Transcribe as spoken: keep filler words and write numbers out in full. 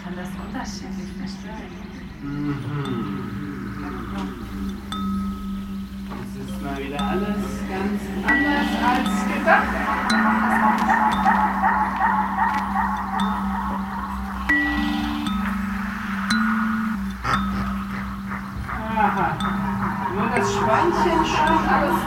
kann das unterschiedlich verstellen. Mhm. Es ist mal wieder alles ganz anders als gedacht. Aha. Nur das Schweinchen scheint alles